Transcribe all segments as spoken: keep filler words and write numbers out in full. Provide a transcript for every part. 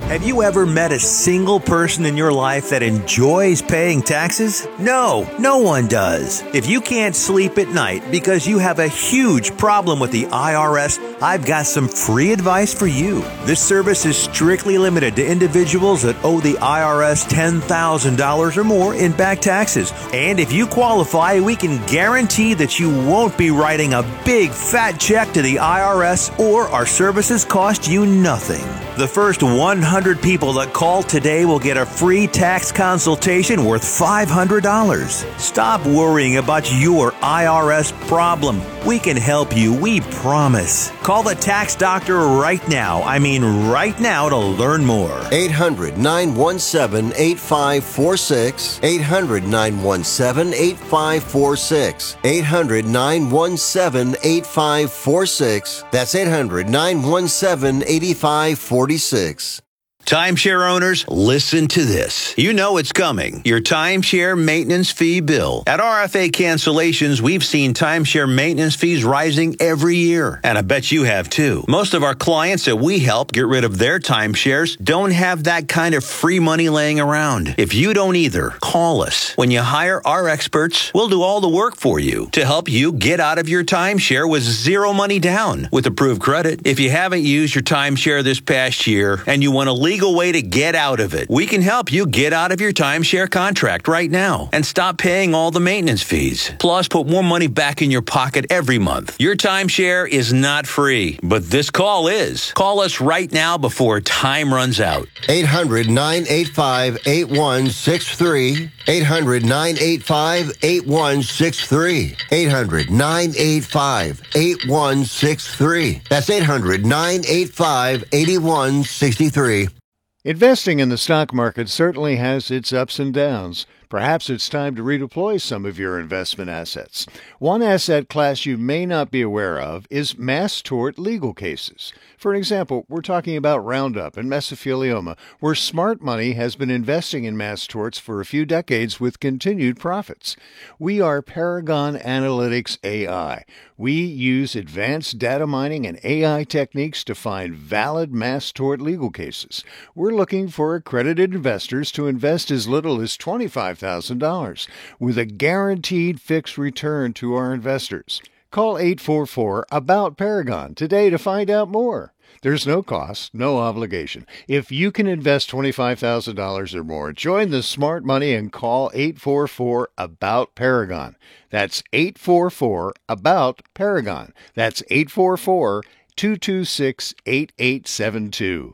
Have you ever met a single person in your life that enjoys paying taxes? No, no one does. If you can't sleep at night because you have a huge problem with the I R S, I've got some free advice for you. This service is strictly limited to individuals that owe the I R S ten thousand dollars or more in back taxes. And if you qualify, we can guarantee that you won't be writing a big fat check to the I R S, or our services cost you nothing. The first one hundred people that call today will get a free tax consultation worth five hundred dollars. Stop worrying about your I R S problem. We can help you, we promise. Call the tax doctor right now. I mean right now to learn more. eight hundred, nine one seven, eight five four six. eight hundred, nine one seven, eight five four six. eight hundred, nine one seven, eight five four six. That's eight hundred, nine one seven, eight five four six. Timeshare owners, listen to this. You know it's coming. Your timeshare maintenance fee bill. At R F A Cancellations, we've seen timeshare maintenance fees rising every year. And I bet you have too. Most of our clients that we help get rid of their timeshares don't have that kind of free money laying around. If you don't either, call us. When you hire our experts, we'll do all the work for you to help you get out of your timeshare with zero money down with approved credit. If you haven't used your timeshare this past year and you want to leave legal way to get out of it, we can help you get out of your timeshare contract right now and stop paying all the maintenance fees. Plus, put more money back in your pocket every month. Your timeshare is not free, but this call is. Call us right now before time runs out. eight hundred, nine eight five, eight one six three. eight hundred, nine eight five, eight one six three. eight hundred, nine eight five, eight one six three. That's eight hundred, nine eight five, eight one six three. Investing in the stock market certainly has its ups and downs. Perhaps it's time to redeploy some of your investment assets. One asset class you may not be aware of is mass tort legal cases. For example, we're talking about Roundup and mesothelioma, where smart money has been investing in mass torts for a few decades with continued profits. We are Paragon Analytics A I. We use advanced data mining and A I techniques to find valid mass tort legal cases. We're looking for accredited investors to invest as little as twenty-five thousand dollars with a guaranteed fixed return to our investors. Call eight four four, ABOUT Paragon today to find out more. There's no cost, no obligation. If you can invest twenty-five thousand dollars or more, join the smart money and call eight four four, ABOUT Paragon. That's eight four four, ABOUT Paragon. That's eight four four, two two six, eight eight seven two.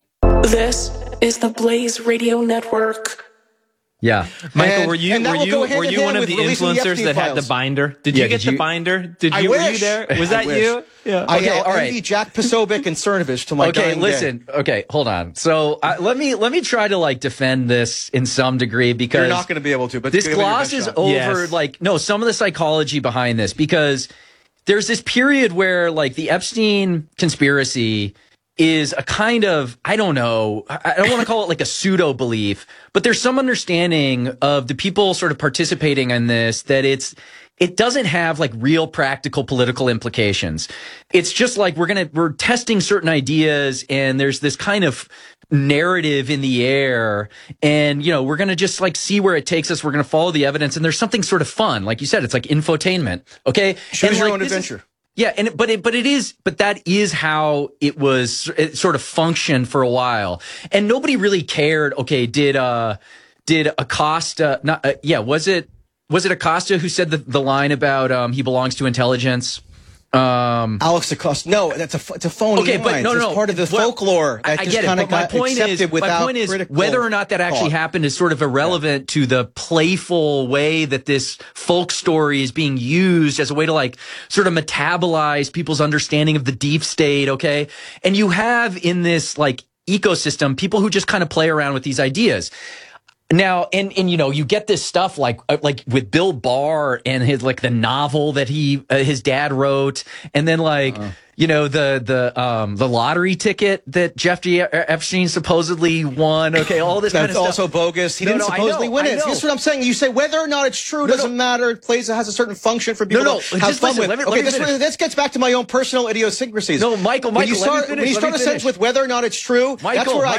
This is the Blaze Radio Network. Yeah. Michael, And- were you and that were will go you hand were in you hand one of with the releasing the influencers Epstein that had the files. binder? Did Yeah, you get did the you- binder? Did I you were you wish. there? Was I that wish. you? Yeah. I Okay, uh, all right. envy Jack Posobiec and Cernovich to my Okay, dying listen. day. Okay, hold on. So uh, let me let me try to like defend this in some degree because You're not going to be able to, but this give it your gloss best is shot. over Yes. like no some of the psychology behind this, because there's this period where like the Epstein conspiracy is a kind of, I don't know, I don't want to call it like a pseudo belief, but there's some understanding of the people sort of participating in this that it's it doesn't have like real practical political implications. It's just like we're going to we're testing certain ideas and there's this kind of narrative in the air, and you know we're going to just like see where it takes us. We're going to follow the evidence, and there's something sort of fun, like you said, it's like infotainment. Okay, Choose and your like, own this is- adventure. yeah, and it, but it but it is but that is how it was it sort of functioned for a while, and nobody really cared. Okay, did uh did Acosta not uh, yeah was it was it Acosta who said the the line about um he belongs to intelligence? Um, Alex Acosta. No, that's a it's a phony Okay, but line. no, no, It's no. part of the Well, folklore I, that I just get it, kind of but my got point accepted is, without my point is critical whether or not that actually thought. happened is sort of irrelevant to the playful way that this folk story is being used as a way to like sort of metabolize people's understanding of the deep state. Okay, and you have in this like ecosystem people who just kind of play around with these ideas. Now, and, and, you know, you get this stuff like, uh, like with Bill Barr and his, like the novel that he, uh, his dad wrote. And then like, uh, you know, the, the, um, the lottery ticket that Jeffrey Epstein supposedly won. Okay. All this kind That's of also stuff. bogus. He No, didn't no, I supposedly know, win I it. know. That's what I'm saying. You say whether or not it's true No, doesn't no. matter. It plays, it has a certain function for people No, no, to have just fun listen, with. let me- let okay, me this, finish. this gets back to my own personal idiosyncrasies. No, Michael, when you Michael, let me start, finish, when you let start me a sentence finish. with whether or not it's true, that's Michael, where I